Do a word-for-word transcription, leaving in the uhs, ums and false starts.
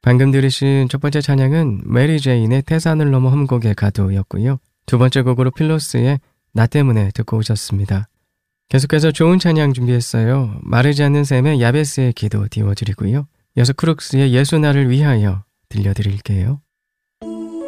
방금 들으신 첫 번째 찬양은 메리 제인의 태산을 넘어 험곡에 가도였고요. 두 번째 곡으로 필로스의 나 때문에 듣고 오셨습니다. 계속해서 좋은 찬양 준비했어요. 마르지 않는 샘의 야베스의 기도 띄워드리고요. 이어서 크룩스의 예수 나를 위하여 들려드릴게요.